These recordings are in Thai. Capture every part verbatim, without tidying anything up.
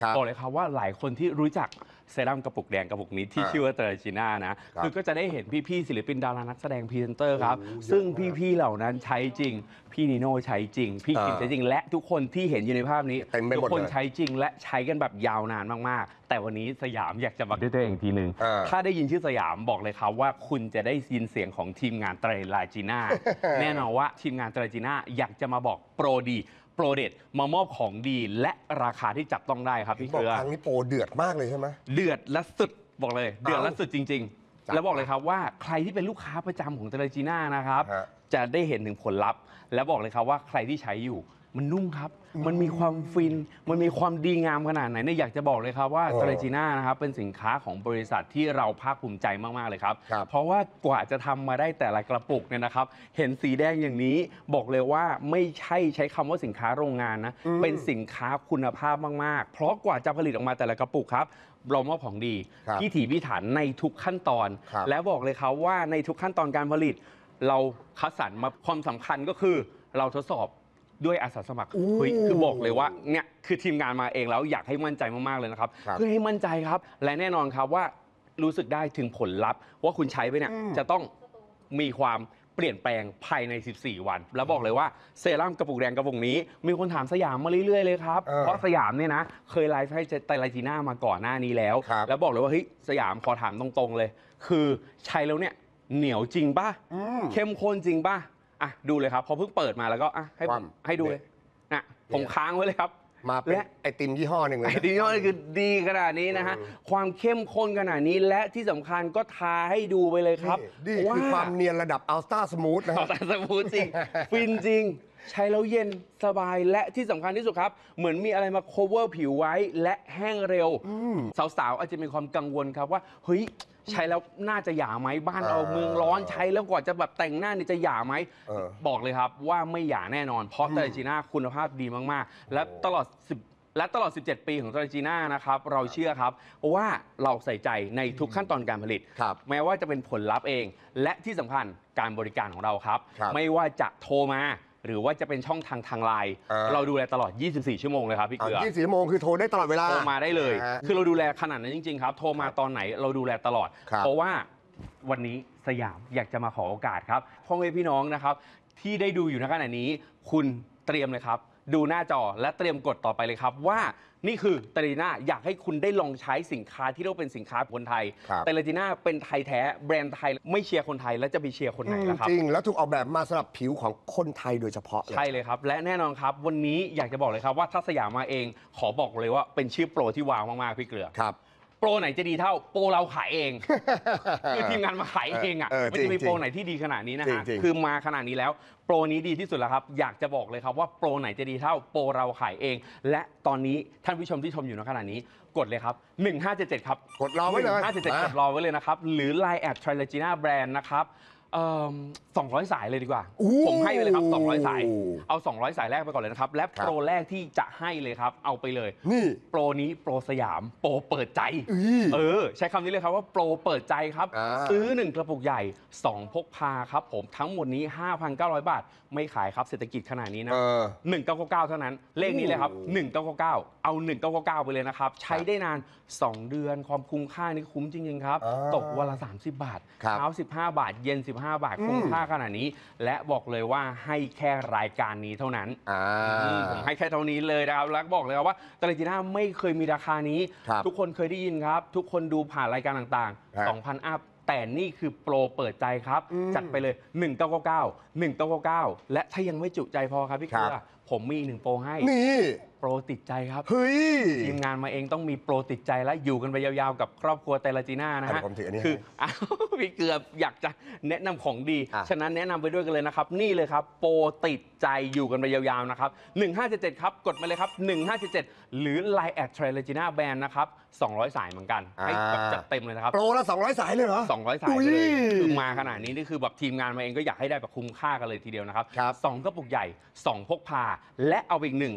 บอกเลยครับว่าหลายคนที่รู้จักเซรั่มกระปุกแดงกระปุกนี้ที่ชื่อว่าเตอร์จีน่านะคือก็จะได้เห็นพี่ๆศิลปินดารานักแสดงพรีเซนเตอร์ครับซึ่งพี่ๆเหล่านั้นใช้จริงพี่นิโน่ใช้จริงพี่คิมใช้จริงและทุกคนที่เห็นอยู่ในภาพนี้ทุกคนใช้จริงและใช้กันแบบยาวนานมากๆแต่วันนี้สยามอยากจะมาด้วยตัวเองทีหนึ่งถ้าได้ยินชื่อสยามบอกเลยครับว่าคุณจะได้ยินเสียงของทีมงานไตรลาจีน่าแน่นอนว่าทีมงานไตรลาจีน่าอยากจะมาบอกโปรดีโปรเด็ดมามอบของดีและราคาที่จับต้องได้ครับพี่เกลือครั้งนี้โปรเดือดมากเลยใช่ไหมเดือดและสุดบอกเลยเดือดและสุดจริงๆแล้วบอกเลยครับว่าใครที่เป็นลูกค้าประจำของเตอร์จีน่านะครับจะได้เห็นถึงผลลัพธ์และบอกเลยครับว่าใครที่ใช้อยู่มันนุ่มครับมันมีความฟินมันมีความดีงามขนาดไหนเนี่ยอยากจะบอกเลยครับว่าเตอร์จีน่านะครับเป็นสินค้าของบริษัทที่เราภาคภูมิใจมากๆเลยครับเพราะว่ากว่าจะทำมาได้แต่ละกระปุกเนี่ยนะครับเห็นสีแดงอย่างนี้บอกเลยว่าไม่ใช่ใช้คำว่าสินค้าโรงงานนะเป็นสินค้าคุณภาพมากๆเพราะกว่าจะผลิตออกมาแต่ละกระปุกครับเรามอบของดีพิถีพิถันในทุกขั้นตอนและบอกเลยครับว่าในทุกขั้นตอนการผลิตเราคัดสรรมาความสำคัญก็คือเราทดสอบด้วยอาสาสมัครเฮ้ยคือบอกเลยว่าเนี่ยคือทีมงานมาเองแล้วอยากให้มั่นใจมากๆเลยนะครับเพื่อให้มั่นใจครับและแน่นอนครับว่ารู้สึกได้ถึงผลลัพธ์ว่าคุณใช้ไปเนี่ยจะต้องมีความเปลี่ยนแปลงภายในสิบสี่วันแล้วบอกเลยว่าเซรั่มกระปุกแดงกระปุกนี้มีคนถามสยามมาเรื่อยๆเลยครับเพราะสยามเนี่ยนะเคยไลฟ์ให้ไตรลาจีน่ามาก่อนหน้านี้แล้วแล้วบอกเลยว่าเฮ้ยสยามขอถามตรงๆเลยคือใช้แล้วเนี่ยเหนียวจริงป่ะเข้มข้นจริงป่ะอ่ะดูเลยครับพอเพิ่งเปิดมาแล้วก็อ่ะให้ผมให้ดูเลยนะผมค้างไว้เลยครับมาเป็นไอติมยี่ห้อหนึ่งเลยไอติมยี่ห้อนึงคือดีขนาดนี้นะฮะความเข้มข้นขนาดนี้และที่สำคัญก็ทาให้ดูไปเลยครับดีคือความเนียนระดับอัลต้าสมูทนะอัลต้าสมูทจริงฟินจริงใช้แล้วเย็นสบายและที่สำคัญที่สุดครับเหมือนมีอะไรมา cover ผิวไว้และแห้งเร็วสาวๆอาจจะมีความกังวลครับว่าเฮ้ยใช้แล้วน่าจะหยาไหมบ้านเราเมืองร้อนใช้แล้วกว่าจะแบบแต่งหน้านี่จะหยาไหมบอกเลยครับว่าไม่หยาแน่นอนเพราะเตอร์จีน่าคุณภาพดีมากๆและตลอด10และตลอดสิบเจ็ดปีของเตอร์จีน่านะครับเราเชื่อครับว่าเราใส่ใจในทุกขั้นตอนการผลิตแม้ว่าจะเป็นผลลัพธ์เองและที่สำคัญการบริการของเราครับไม่ว่าจะโทรมาหรือว่าจะเป็นช่องทางทางไลน์เราดูแลตลอดยี่สิบสี่ชั่วโมงเลยครับพี่เกลือยี่สิบสี่ชั่วโมงคือโทรได้ตลอดเวลาโทรมาได้เลยคือเราดูแลขนาดนั้นจริงๆครับโทรมาตอนไหนเราดูแลตลอดเพราะว่าวันนี้สยามอยากจะมาขอโอกาสครับพ่อแม่พี่น้องนะครับที่ได้ดูอยู่ในขณะนี้คุณเตรียมเลยครับดูหน้าจอและเตรียมกดต่อไปเลยครับว่านี่คือเตอร์จีน่าอยากให้คุณได้ลองใช้สินค้าที่เรียกว่าเป็นสินค้าคนไทยเตอร์จีน่าเป็นไทยแท้แบรนด์ไทยไม่เชียร์คนไทยแล้วจะไปเชียร์คนไหนล่ะครับจริงแล้วถูกออกแบบมาสำหรับผิวของคนไทยโดยเฉพาะใช่เลยครับและแน่นอนครับวันนี้อยากจะบอกเลยครับว่าถ้าสยามมาเองขอบอกเลยว่าเป็นชื่อโปรที่ว้าวมากๆพี่เกลือครับโปรไหนจะดีเท่าโปรเราขายเองคือทีมงานมาขายเองอ่ะไม่จะมีโปรไหนที่ดีขนาดนี้นะฮะคือมาขนาดนี้แล้วโปรนี้ดีที่สุดแล้วครับอยากจะบอกเลยครับว่าโปรไหนจะดีเท่าโปรเราขายเองและตอนนี้ท่านผู้ชมที่ชมอยู่ในขณะนี้กดเลยครับหนึ่งห้าเจ็ดเจ็ดครับกดรอไว้เลยหนึ่งห้าเจ็ดเจ็ดกดรอไว้เลยนะครับหรือ ไลน์ แอด ไทรลาจีน่า แบรนด์ นะครับสองร้อยสายเลยดีกว่าผมให้ไปเลยครับสองร้อยสายเอาสองร้อยสายแรกไปก่อนเลยนะครับและโปรแรกที่จะให้เลยครับเอาไปเลยนี่โปรนี้โปรสยามโปรเปิดใจเออใช้คำนี้เลยครับว่าโปรเปิดใจครับซื้อหนึ่งกระปุกใหญ่สองพกพาครับผมทั้งหมดนี้ ห้าพันเก้าร้อย บาทไม่ขายครับเศรษฐกิจขนาดนี้นะหนึ่งพันเก้าร้อยเก้าสิบเก้าเท่านั้นเลขนี้เลยครับหนึ่งพันเก้าร้อยเก้าสิบเก้าเอาหนึ่งพันเก้าร้อยเก้าสิบเก้าไปเลยนะครับใช้ได้นานสองเดือนความคุ้มค่านี่คุ้มจริงๆครับตกวันละสามสิบบาทเช้าสิบห้าบาทเย็นสิบห้าบาทคุ้มค่าขนาดนี้และบอกเลยว่าให้แค่รายการนี้เท่านั้นผมให้แค่เท่านี้เลยนะครับแล้วบอกเลยว่าเตอร์จีน่าไม่เคยมีราคานี้ทุกคนเคยได้ยินครับทุกคนดูผ่านรายการต่างๆ สองพัน อัพแต่นี่คือโปรเปิดใจครับจัดไปเลยหนึ่งพันเก้าร้อยเก้าสิบเก้า หนึ่งพันเก้าร้อยเก้าสิบเก้าและถ้ายังไม่จุใจพอครับพี่เกลือผมมีอีกหนึ่งโปรให้นี่โปรติดใจครับเฮ้ยทีมงานมาเองต้องมีโปรติดใจและอยู่กันไปยาวๆกับครอบครัวเตอร์จีน่านะฮะคือพี่เกลืออยากจะแนะนำของดีฉะนั้นแนะนำไปด้วยกันเลยนะครับนี่เลยครับโปรติดใจอยู่กันไปยาวๆนะครับหนึ่งห้าเจ็ดเจ็ดครับกดมาเลยครับหนึ่งห้าเจ็ดเจ็ดหรือ ไลน์ แอด ไทรลาจีน่า แบรนด์ นะครับสองร้อยสายเหมือนกันให้แบบจัดเต็มเลยนะครับโปรละสองร้อยสายเลยเหรอสองร้อยสายเลยคือมาขนาดนี้นี่คือแบบทีมงานมาเองก็อยากให้ได้แบบคุ้มค่ากันเลยทีเดียวนะครับสองกระปุกใหญ่สองพกพาและเอาอีกหนึ่งครับ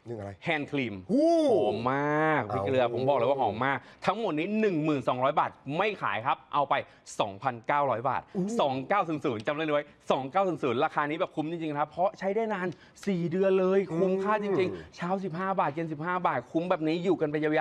นึ่งอะไรแฮนด์ครีมฮู้หอมมากพี่เกลือเอาผมบอกเลยว่าหอมมาก ทั้งหมดนี้ หนึ่งหมื่นสองพัน บาทไม่ขายครับ เอาไป สองพันเก้าร้อย บาท สองพันเก้าร้อย จำได้เลยไว้ สองพันเก้าร้อย ราคานี้แบบคุ้มจริงๆนะครับเพราะใช้ได้นานสี่เดือนเลยคุ้มค่าจริงๆเช้าสิบห้าบาทเย็นสิบห้าบาทคุ้มแบบนี้อยู่กันไปยาวๆ